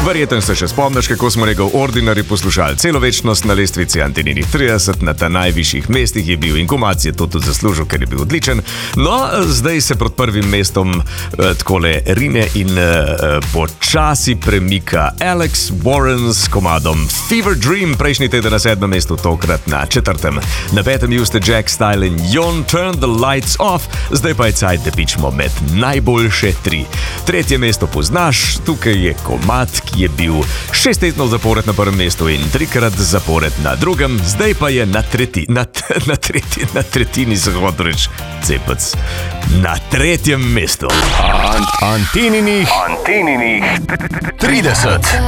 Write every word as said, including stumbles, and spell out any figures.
Verjetno se še spomniš, kako smo njegov Ordinary poslušali celo večnost na lestvici Antininih trideset, na ta najvišjih mestih je bil in komac je to tudi zaslužil, ker je bil odličen. No, zdaj se pod prvim mestom eh, takole rine in eh, počasi premika Alex Warren s komadom Fever Dream, prejšnji teden na sedmem mestu, tokrat na četrtem. Na petem juste Jack Style in Jon Turn the Lights Off, zdaj pa je cajt, da pičemo med najboljše tri. Tretje mesto poznaš, tukaj je komad, ki je bil šest tednov zapored na prvem mestu in trikrat zapored na drugem, zdaj pa je na tretji, na, na tretji, na tretjini zahodreč cepec. Na tretjem mestu. Antininih, Antininih trideset.